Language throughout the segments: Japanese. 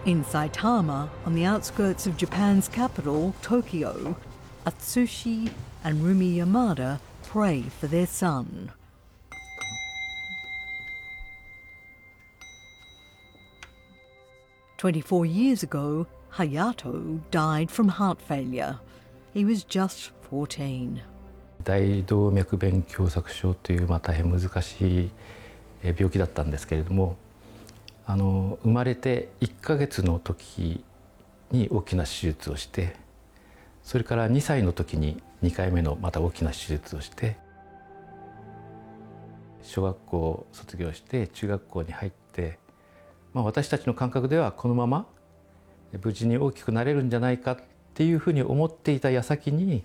In Saitama, on the outskirts of Japan's capital, Tokyo, Atsushi and Rumi Yamada pray for their son. "24 years ago, Hayato died from heart failure. He was just 14. 大動脈弁狭窄症という大変難しい病気だったんですけれども、生まれて1ヶ月の時に大きな手術をして、それから2歳の時に2回目のまた大きな手術をして、小学校を卒業して中学校に入って、私たちの感覚ではこのまま無事に大きくなれるんじゃないかっていうふうに思っていた矢先に、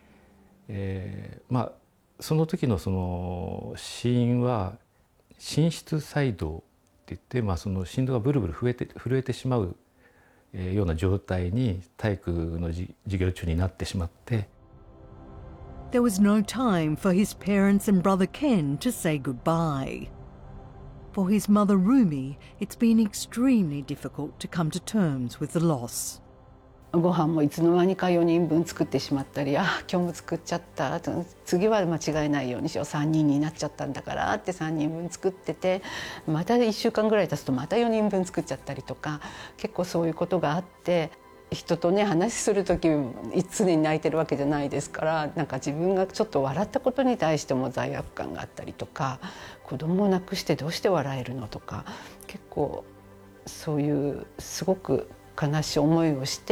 その時のその死因は心室細動って言って、その心臓がブルブル震えてしまうような状態に体育の授業中になってしまって。 There was no time for his parents and brother Ken to say goodbye. For his mother Rumi, it's been extremely difficult to come to terms with the loss. ご飯もいつの間にか4人分作ってしまったり、今日も作っちゃった、次は間違えないようにしよう、3人になっちゃったんだからって3人分作ってて、また1週間ぐらい経つとまた4人分作っちゃったりとか、結構そういうことがあって、人とね話する時常に泣いてるわけじゃないですから、なんか自分がちょっと笑ったことに対しても罪悪感があったりとか、子供を亡くしてどうして笑えるのとか、結構そういうすごく悲しい思いをして。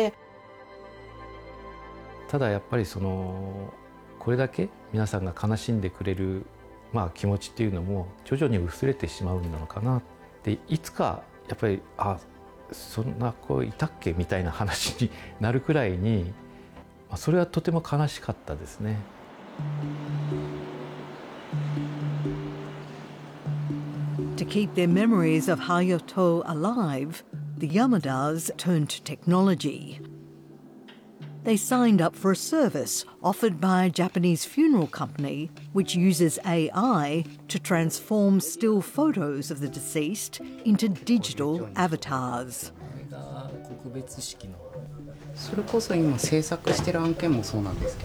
ただやっぱりこれだけ皆さんが悲しんでくれる、気持ちっていうのも徐々に薄れてしまうんなのかなって、いつかやっぱりそんな子いたっけみたいな話になるくらいに、それはとても悲しかったですね。 To keep their memories of Hayato alive, the Yamadas turned to technology. They signed up for a service offered by a Japanese funeral company which uses AI to transform still photos of the deceased into digital avatars. それこそ今制作してる案件もそうなんですけ